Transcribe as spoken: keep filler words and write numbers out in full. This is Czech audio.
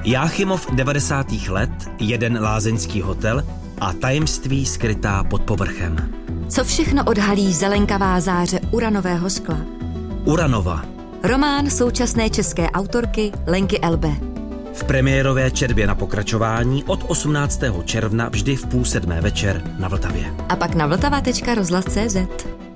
Jáchymov devadesátých let, jeden lázeňský hotel a tajemství skrytá pod povrchem. Co všechno odhalí zelenkavá záře uranového skla? Uranova. Román současné české autorky Lenky Elbe. V premiérové četbě na pokračování od osmnáctého června vždy v půl sedmé večer na Vltavě. A pak na vltava tečka rozhlas tečka cé zet.